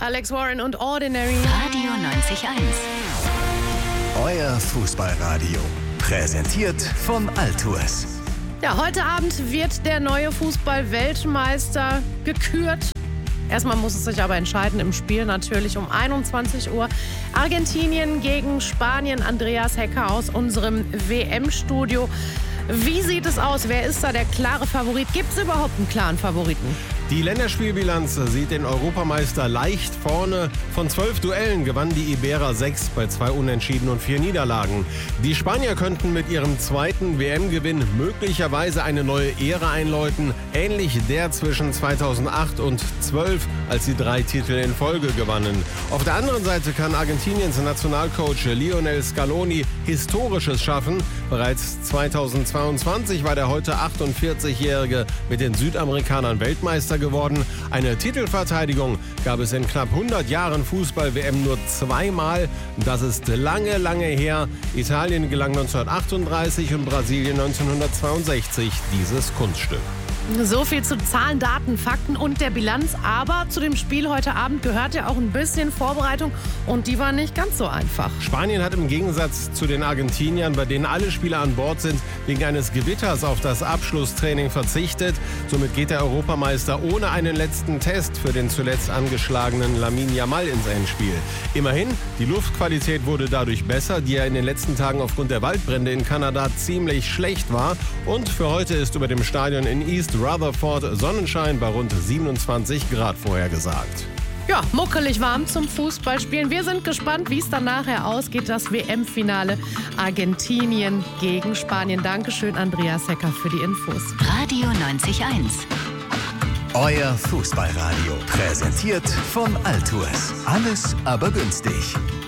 Alex Warren und Ordinary. Radio 90.1. Euer Fußballradio. Präsentiert von Altours. Ja, heute Abend wird der neue Fußball-Weltmeister gekürt. Erstmal muss es sich aber entscheiden im Spiel natürlich um 21 Uhr. Argentinien gegen Spanien. Andreas Hecker aus unserem WM-Studio. Wie sieht es aus? Wer ist da der klare Favorit? Gibt es überhaupt einen klaren Favoriten? Die Länderspielbilanz sieht den Europameister leicht vorne. Von 12 Duellen gewannen die Iberer 6 bei 2 Unentschieden und 4 Niederlagen. Die Spanier könnten mit ihrem zweiten WM-Gewinn möglicherweise eine neue Ära einläuten, ähnlich der zwischen 2008 und 2012, als sie 3 Titel in Folge gewannen. Auf der anderen Seite kann Argentiniens Nationalcoach Lionel Scaloni Historisches schaffen. Bereits 2022 war der heute 48-Jährige mit den Südamerikanern Weltmeister geworden. Eine Titelverteidigung gab es in knapp 100 Jahren Fußball-WM nur 2-mal. Das ist lange, lange her. Italien gelang 1938 und Brasilien 1962 dieses Kunststück. So viel zu Zahlen, Daten, Fakten und der Bilanz. Aber zu dem Spiel heute Abend gehört ja auch ein bisschen Vorbereitung. Und die war nicht ganz so einfach. Spanien hat im Gegensatz zu den Argentiniern, bei denen alle Spieler an Bord sind, wegen eines Gewitters auf das Abschlusstraining verzichtet. Somit geht der Europameister ohne einen letzten Test für den zuletzt angeschlagenen Lamine Yamal ins Endspiel. Immerhin, die Luftqualität wurde dadurch besser, die ja in den letzten Tagen aufgrund der Waldbrände in Kanada ziemlich schlecht war. Und für heute ist über dem Stadion in East Rutherford Sonnenschein bei rund 27 Grad vorhergesagt. Ja, muckelig warm zum Fußballspielen. Wir sind gespannt, wie es dann nachher ausgeht. Das WM-Finale Argentinien gegen Spanien. Dankeschön, Andreas Hecker, für die Infos. Radio 90.1. Euer Fußballradio. Präsentiert von Altours. Alles aber günstig.